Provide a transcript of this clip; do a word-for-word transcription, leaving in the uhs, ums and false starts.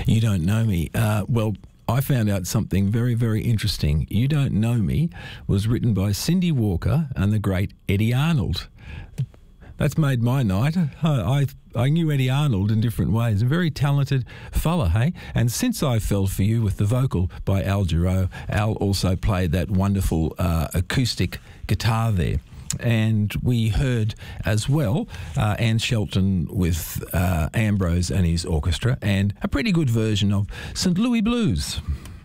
You Don't Know Me. Uh, well, I found out something very, very interesting. You Don't Know Me was written by Cindy Walker and the great Eddie Arnold. That's made my night. I, I I knew Eddie Arnold in different ways. A very talented fella, hey? And Since I Fell For You with the vocal by Al Jarreau, Al also played that wonderful uh, acoustic guitar there. And we heard as well uh, Anne Shelton with uh, Ambrose and his orchestra, and a pretty good version of Saint Louis Blues.